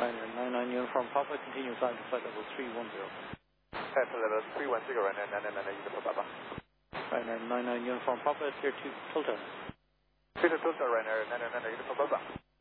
Ryanair 99 Uniform Papa, continue climb to flight level 310. Flight level 310, Ryanair 99 Uniform Papa. Ryanair 99 Uniform Papa, clear to Tulta. Clear to Tulta, Ryanair 99 Uniform Papa.